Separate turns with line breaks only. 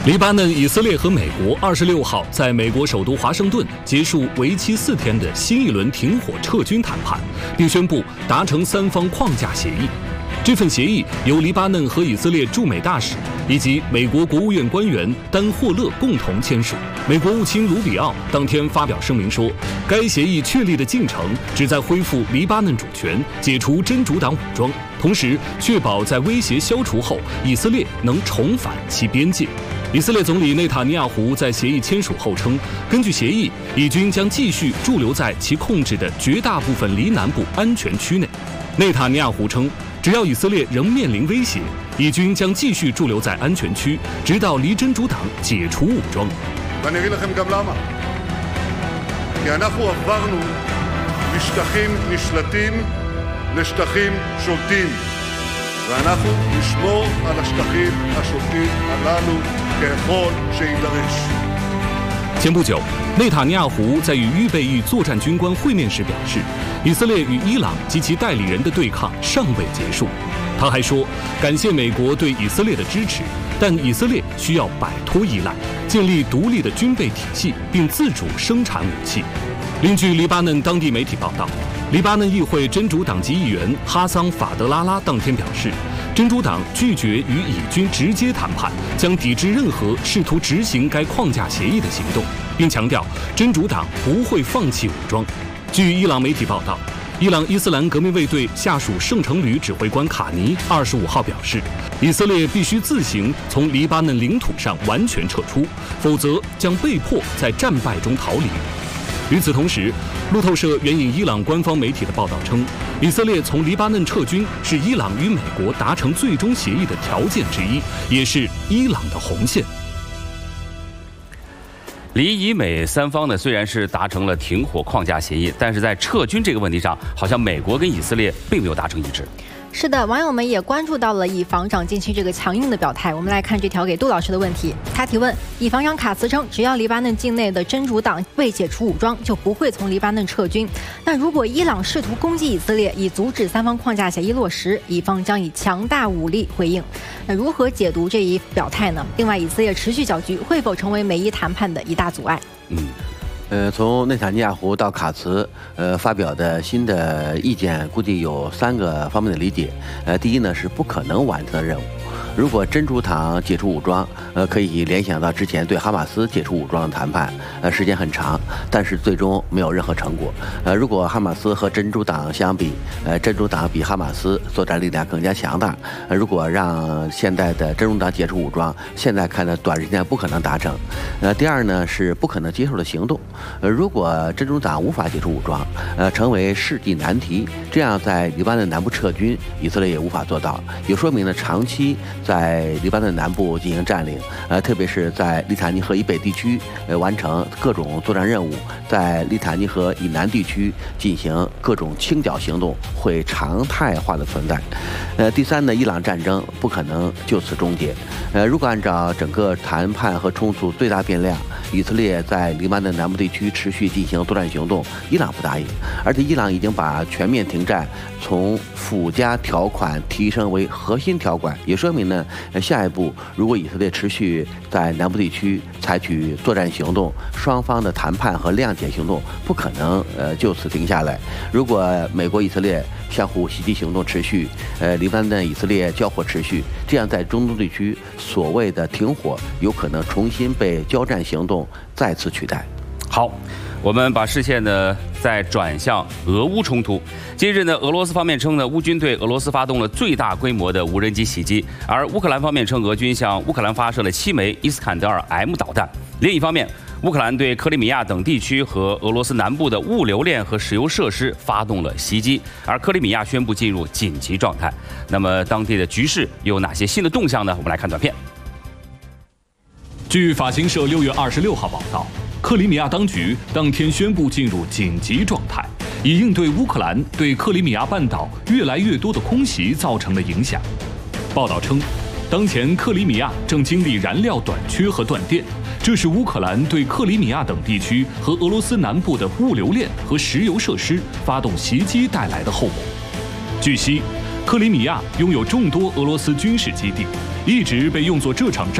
黎巴嫩、以色列和美国26号在美国首都华盛顿结束为期4天的新一轮停火撤军谈判，并宣布达成3方框架协议。这份协议由黎巴嫩和以色列驻美大使以及美国国务院官员丹·霍勒共同签署。美国务卿卢比奥当天发表声明说，该协议确立的进程旨在恢复黎巴嫩主权，解除真主党武装，同时确保在威胁消除后，以色列能重返其边界。以色列总理内塔尼亚胡在协议签署后称，根据协议，以军将继续驻留在其控制的绝大部分黎南部安全区内。内塔尼亚胡称，只要以色列仍面临威胁，以军将继续驻留在安全区，直到离真主党解除武装。
ואני אגיד לכם גם למה. כי אנחנו עברנו משטחים נשלטים לשטחים שולטים, ואנחנו נשמור על השטחים השולטים הללו ככל שיידרש.
前不久，内塔尼亚胡在与预备役作战军官会面时表示，以色列与伊朗及其代理人的对抗尚未结束。他还说，感谢美国对以色列的支持，但以色列需要摆脱依赖，建立独立的军备体系，并自主生产武器。另据黎巴嫩当地媒体报道，黎巴嫩议会真主党籍议员哈桑·法德拉拉当天表示，真主党拒绝与以军直接谈判，将抵制任何试图执行该框架协议的行动，并强调真主党不会放弃武装。据伊朗媒体报道，伊朗伊斯兰革命卫队下属圣城旅指挥官卡尼25号表示，以色列必须自行从黎巴嫩领土上完全撤出，否则将被迫在战败中逃离。与此同时，路透社援引伊朗官方媒体的报道称，以色列从黎巴嫩撤军是伊朗与美国达成最终协议的条件之一，也是伊朗的红线。
黎以美3方呢，虽然是达成了停火框架协议，但是在撤军这个问题上，好像美国跟以色列并没有达成一致。
是的，网友们也关注到了以防长近期这个强硬的表态。我们来看这条给杜老师的问题，他提问：以防长卡茨称，只要黎巴嫩境内的真主党未解除武装，就不会从黎巴嫩撤军。那如果伊朗试图攻击以色列，以阻止3方框架协议落实，以方将以强大武力回应。那如何解读这一表态呢？另外，以色列持续搅局，会否成为美伊谈判的一大阻碍？
从内塔尼亚胡到卡茨，发表的新的意见，估计有3个方面的理解。第一呢，是不可能完成的任务。如果真主党解除武装，可以联想到之前对哈马斯解除武装的谈判，时间很长，但是最终没有任何成果。如果哈马斯和真主党相比，真主党比哈马斯作战力量更加强大。如果让现在的真主党解除武装，现在看的短时间不可能达成。第二呢，是不可能接受的行动。如果真主党无法解除武装，成为世纪难题，这样在黎巴嫩南部撤军，以色列也无法做到，也说明了长期在黎巴嫩南部进行占领，特别是在利塔尼河以北地区，完成各种作战任务，在利塔尼河以南地区进行各种清剿行动，会常态化的存在。第三呢，伊朗战争不可能就此终结。如果按照整个谈判和冲突最大变量，以色列在黎巴嫩南部地区持续进行作战行动，伊朗不答应，而且伊朗已经把全面停战从附加条款提升为核心条款，也说明呢，下一步如果以色列持续在南部地区采取作战行动，双方的谈判和谅解行动不可能就此停下来。如果美国以色列相互袭击行动持续，黎巴嫩以色列交火持续，这样在中东地区所谓的停火有可能重新被交战行动再次取代。
好，我们把视线呢再转向俄乌冲突。近日呢，俄罗斯方面称呢，乌军对俄罗斯发动了最大规模的无人机袭击，而乌克兰方面称，俄军向乌克兰发射了7枚伊斯坎德尔 M 导弹。另一方面，乌克兰对克里米亚等地区和俄罗斯南部的物流链和石油设施发动了袭击，而克里米亚宣布进入紧急状态。那么，当地的局势有哪些新的动向呢？我们来看短片。
据法新社6月26号报道，克里米亚当局当天宣布进入紧急状态，以应对乌克兰对克里米亚半岛越来越多的空袭造成的影响。报道称，当前克里米亚正经历燃料短缺和断电，这是乌克兰对克里米亚等地区和俄罗斯南部的物流链和石油设施发动袭击带来的后果。据悉，克里米亚拥有众多俄罗斯军事基地，一直被用作这场战